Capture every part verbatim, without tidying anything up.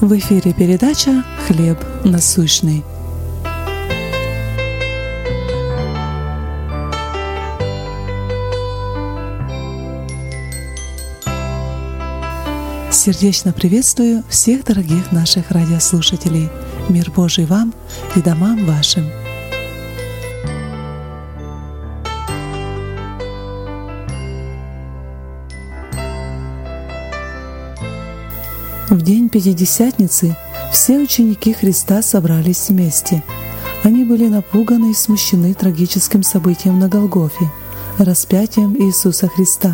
В эфире передача «Хлеб насущный». Сердечно приветствую всех дорогих наших радиослушателей. Мир Божий вам и домам вашим. В день Пятидесятницы все ученики Христа собрались вместе. Они были напуганы и смущены трагическим событием на Голгофе — распятием Иисуса Христа.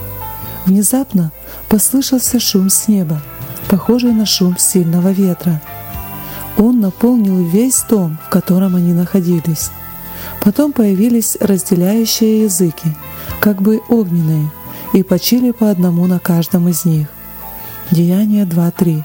Внезапно послышался шум с неба, похожий на шум сильного ветра. Он наполнил весь дом, в котором они находились. Потом появились разделяющие языки, как бы огненные, и почили по одному на каждом из них. Деяния два три.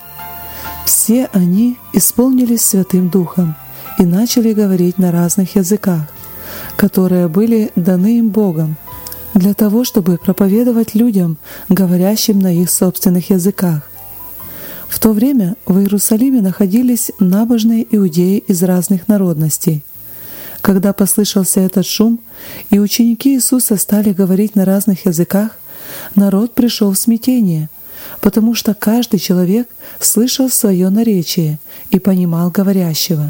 Все они исполнились Святым Духом и начали говорить на разных языках, которые были даны им Богом, для того, чтобы проповедовать людям, говорящим на их собственных языках. В то время в Иерусалиме находились набожные иудеи из разных народностей. Когда послышался этот шум, и ученики Иисуса стали говорить на разных языках, народ пришел в смятение, потому что каждый человек слышал свое наречие и понимал говорящего.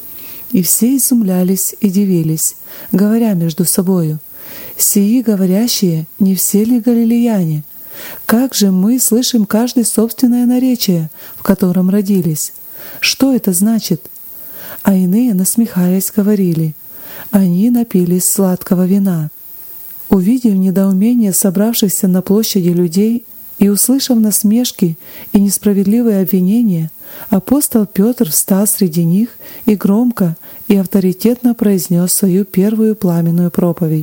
И все изумлялись и дивились, говоря между собою: «Сии говорящие, не все ли галилеяне? Как же мы слышим каждый собственное наречие, в котором родились? Что это значит?» А иные, насмехаясь, говорили: «Они напились сладкого вина». Увидев недоумение собравшихся на площади людей и услышав насмешки и несправедливые обвинения, апостол Петр встал среди них и громко и авторитетно произнес свою первую пламенную проповедь.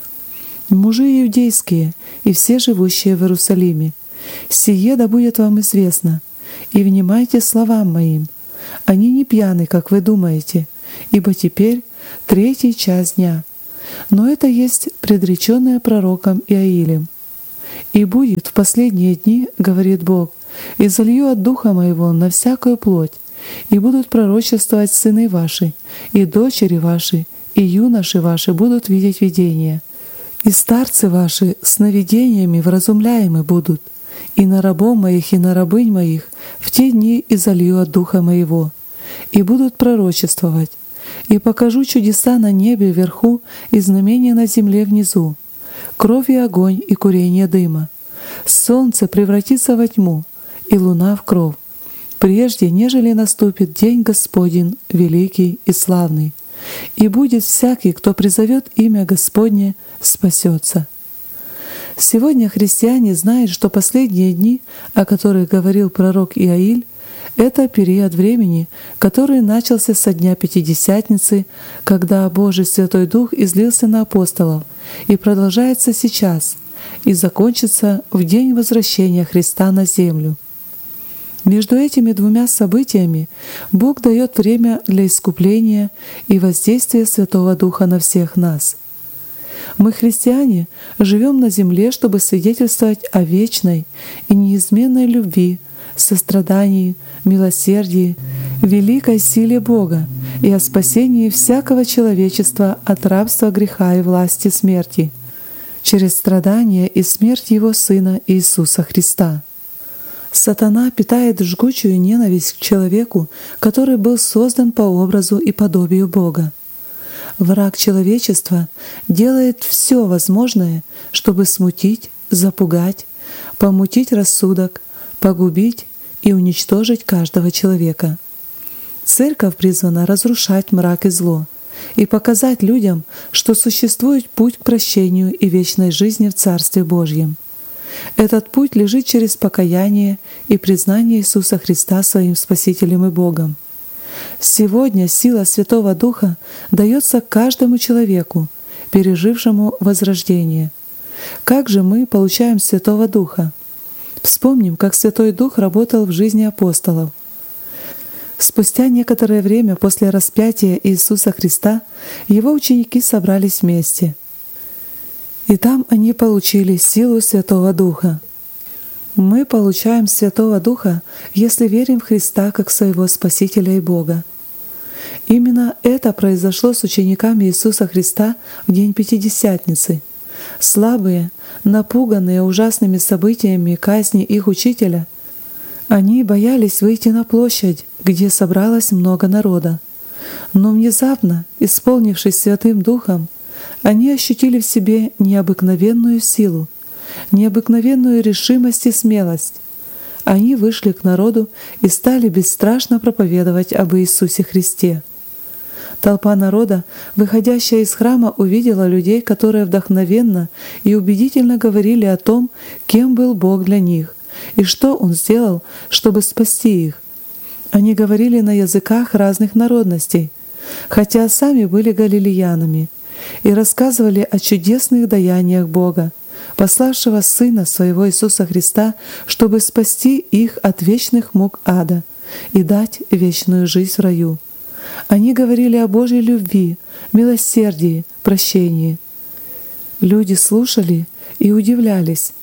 «Мужи иудейские и все живущие в Иерусалиме, сие да будет вам известно, и внимайте словам моим. Они не пьяны, как вы думаете, ибо теперь третий час дня. Но это есть предреченное пророком Иоилем. И будет в последние дни, говорит Бог, и залью от Духа Моего на всякую плоть, и будут пророчествовать сыны ваши, и дочери ваши, и юноши ваши будут видеть видения, и старцы ваши сновидениями вразумляемы будут, и на рабов моих и на рабынь моих в те дни и залью от Духа Моего, и будут пророчествовать, и покажу чудеса на небе вверху и знамения на земле внизу, кровь и огонь и курение дыма. Солнце превратится во тьму, и луна в кровь, прежде нежели наступит день Господень великий и славный, и будет всякий, кто призовет имя Господне, спасется». Сегодня христиане знают, что последние дни, о которых говорил пророк Иоиль, это период времени, который начался со дня Пятидесятницы, когда Божий Святой Дух излился на апостолов, и продолжается сейчас, и закончится в день возвращения Христа на землю. Между этими двумя событиями Бог дает время для искупления и воздействия Святого Духа на всех нас. Мы, христиане, живем на земле, чтобы свидетельствовать о вечной и неизменной любви, сострадании, милосердии, великой силе Бога и о спасении всякого человечества от рабства греха и власти смерти через страдания и смерть Его Сына Иисуса Христа. Сатана питает жгучую ненависть к человеку, который был создан по образу и подобию Бога. Враг человечества делает все возможное, чтобы смутить, запугать, помутить рассудок, погубить и уничтожить каждого человека. Церковь призвана разрушать мрак и зло и показать людям, что существует путь к прощению и вечной жизни в Царстве Божьем. Этот путь лежит через покаяние и признание Иисуса Христа своим Спасителем и Богом. Сегодня сила Святого Духа дается каждому человеку, пережившему возрождение. Как же мы получаем Святого Духа? Вспомним, как Святой Дух работал в жизни апостолов. Спустя некоторое время после распятия Иисуса Христа Его ученики собрались вместе. И там они получили силу Святого Духа. Мы получаем Святого Духа, если верим в Христа как своего Спасителя и Бога. Именно это произошло с учениками Иисуса Христа в день Пятидесятницы. Слабые, напуганные ужасными событиями казни их учителя, они боялись выйти на площадь, где собралось много народа. Но внезапно, исполнившись Святым Духом, они ощутили в себе необыкновенную силу, необыкновенную решимость и смелость. Они вышли к народу и стали бесстрашно проповедовать об Иисусе Христе. Толпа народа, выходящая из храма, увидела людей, которые вдохновенно и убедительно говорили о том, кем был Бог для них и что Он сделал, чтобы спасти их. Они говорили на языках разных народностей, хотя сами были галилеянами, и рассказывали о чудесных даяниях Бога, пославшего Сына Своего Иисуса Христа, чтобы спасти их от вечных мук ада и дать вечную жизнь в раю. Они говорили о Божьей любви, милосердии, прощении. Люди слушали и удивлялись.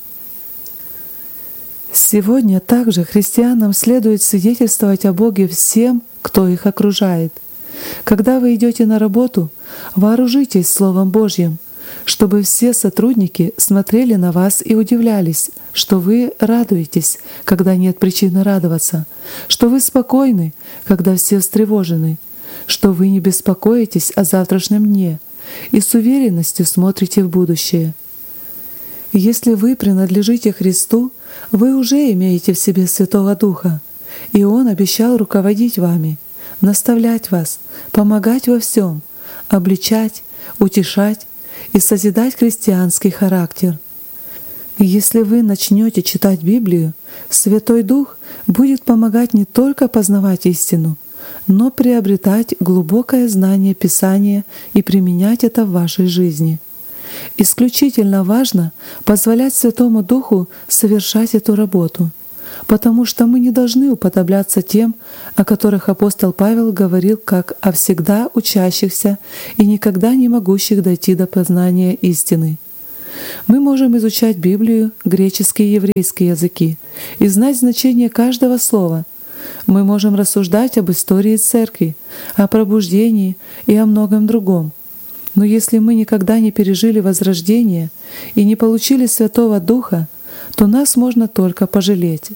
Сегодня также христианам следует свидетельствовать о Боге всем, кто их окружает. Когда вы идете на работу, вооружитесь Словом Божьим, чтобы все сотрудники смотрели на вас и удивлялись, что вы радуетесь, когда нет причины радоваться, что вы спокойны, когда все встревожены, что вы не беспокоитесь о завтрашнем дне и с уверенностью смотрите в будущее. Если вы принадлежите Христу, вы уже имеете в себе Святого Духа, и Он обещал руководить вами, наставлять вас, помогать во всем, обличать, утешать и созидать христианский характер. И если вы начнете читать Библию, Святой Дух будет помогать не только познавать истину, но приобретать глубокое знание Писания и применять это в вашей жизни. Исключительно важно позволять Святому Духу совершать эту работу, потому что мы не должны уподобляться тем, о которых апостол Павел говорил как о всегда учащихся и никогда не могущих дойти до познания истины. Мы можем изучать Библию, греческий и еврейский языки и знать значение каждого слова. Мы можем рассуждать об истории церкви, о пробуждении и о многом другом. Но если мы никогда не пережили возрождение и не получили Святого Духа, то нас можно только пожалеть.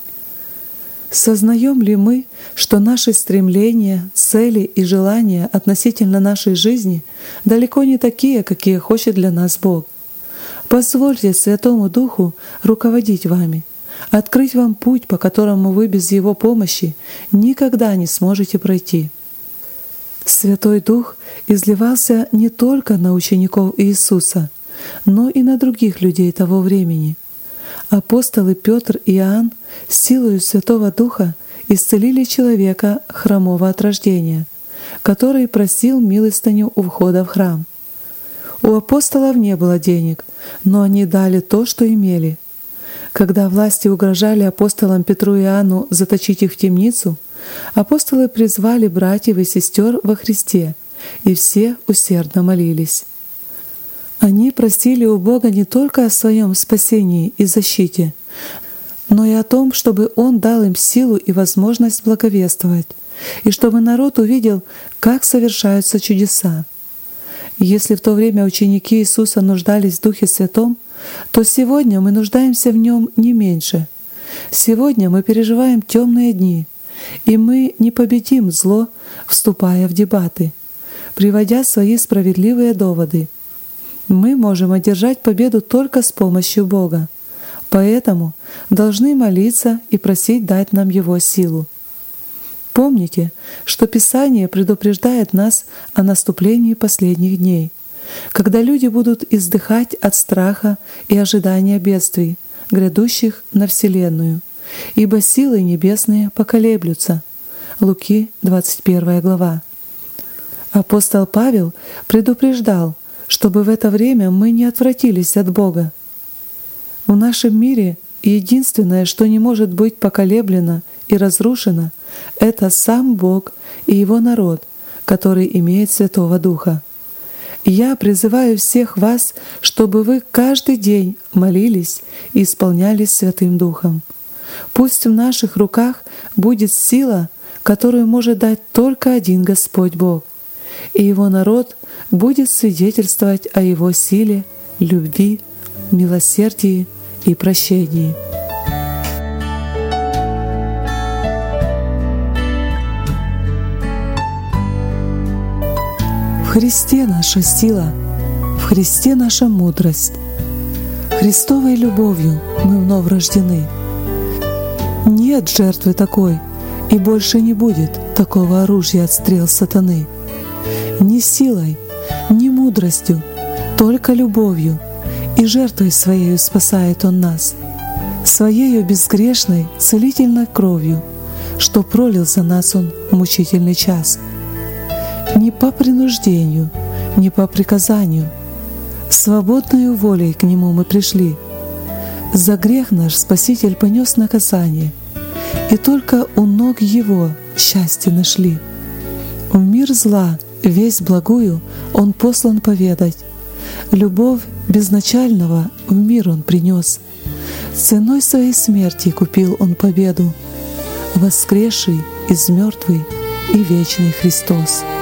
Сознаем ли мы, что наши стремления, цели и желания относительно нашей жизни далеко не такие, какие хочет для нас Бог? Позвольте Святому Духу руководить вами, открыть вам путь, по которому вы без Его помощи никогда не сможете пройти. Святой Дух изливался не только на учеников Иисуса, но и на других людей того времени. Апостолы Петр и Иоанн силою Святого Духа исцелили человека хромого от рождения, который просил милостыню у входа в храм. У апостолов не было денег, но они дали то, что имели. Когда власти угрожали апостолам Петру и Иоанну заточить их в темницу, апостолы призвали братьев и сестер во Христе, и все усердно молились. Они просили у Бога не только о своем спасении и защите, но и о том, чтобы Он дал им силу и возможность благовествовать, и чтобы народ увидел, как совершаются чудеса. Если в то время ученики Иисуса нуждались в Духе Святом, то сегодня мы нуждаемся в Нем не меньше. Сегодня мы переживаем темные дни, и мы не победим зло, вступая в дебаты, приводя свои справедливые доводы. Мы можем одержать победу только с помощью Бога, поэтому должны молиться и просить дать нам Его силу. Помните, что Писание предупреждает нас о наступлении последних дней, когда люди будут издыхать от страха и ожидания бедствий, грядущих на Вселенную, ибо силы небесные поколеблются. Луки, двадцать первая глава. Апостол Павел предупреждал, чтобы в это время мы не отвратились от Бога. В нашем мире единственное, что не может быть поколеблено и разрушено, это сам Бог и Его народ, который имеет Святого Духа. Я призываю всех вас, чтобы вы каждый день молились и исполнялись Святым Духом. Пусть в наших руках будет сила, которую может дать только один Господь Бог, и Его народ будет свидетельствовать о Его силе, любви, милосердии и прощении. В Христе наша сила, в Христе наша мудрость. Христовой любовью мы вновь рождены. Нет жертвы такой, и больше не будет такого оружия от стрел сатаны. Ни силой, ни мудростью, только любовью и жертвой Своею спасает Он нас, Своею безгрешной целительной кровью, что пролил за нас Он в мучительный час. Не по принуждению, не по приказанию, свободною волей к Нему мы пришли. За грех наш Спаситель понес наказание, и только у ног Его счастье нашли. В мир зла весть благую Он послан поведать, любовь безначального в мир Он принес, ценой Своей смерти купил Он победу, воскресший из мертвых и вечный Христос.